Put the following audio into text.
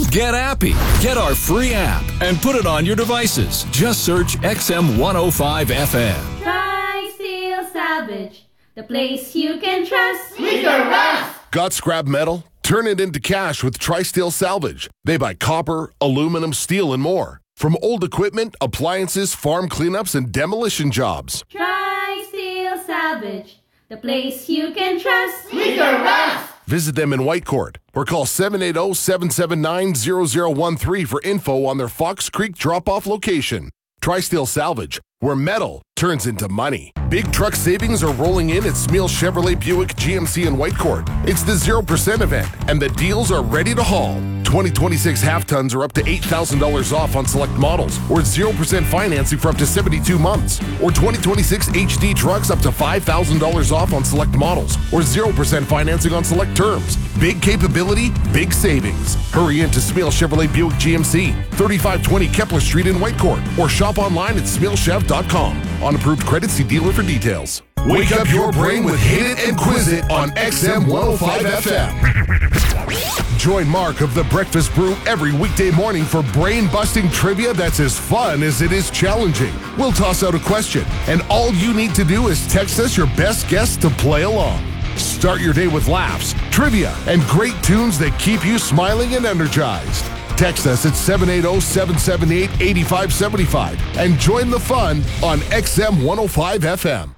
Get appy. Get our free app and put it on your devices. Just search XM 105 FM. Tri-Steel Salvage, the place you can trust. We can rust. Got scrap metal? Turn it into cash with Tri-Steel Salvage. They buy copper, aluminum, steel, and more. From old equipment, appliances, farm cleanups, and demolition jobs. Tri-Steel Salvage, the place you can trust. We can rust. Visit them in Whitecourt or call 780-779-0013 for info on their Fox Creek drop-off location. Tri-Steel Salvage, where metal turns into money. Big truck savings are rolling in at Smeel Chevrolet Buick GMC in Whitecourt. It's the 0% event, and the deals are ready to haul. 2026 half-tons are up to $8,000 off on select models, or 0% financing for up to 72 months. Or 2026 HD trucks up to $5,000 off on select models, or 0% financing on select terms. Big capability, big savings. Hurry into Smeel Chevrolet Buick GMC, 3520 Kepler Street in Whitecourt, or shop online at smeelchev.com. On approved credit, see dealer for details. Wake up your brain with Hit It and Quiz It on XM 105 FM. Join Mark of The Breakfast Brew every weekday morning for brain-busting trivia that's as fun as it is challenging. We'll toss out a question, and all you need to do is text us your best guess to play along. Start your day with laughs, trivia, and great tunes that keep you smiling and energized. Text us at 780-778-8575 and join the fun on XM 105 FM.